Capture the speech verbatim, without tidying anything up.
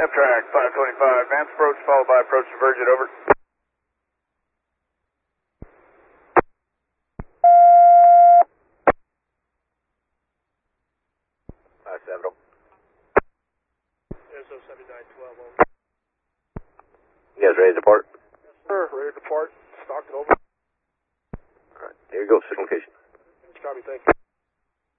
F-track, five twenty-five, advance approach followed by approach to Virgin, over. five seven zero. S O seventy-nine twelve, over. You guys ready to depart? Yes, sir. Ready to depart. Stockton, over. Alright, here you go, signal location. Copy, thank you.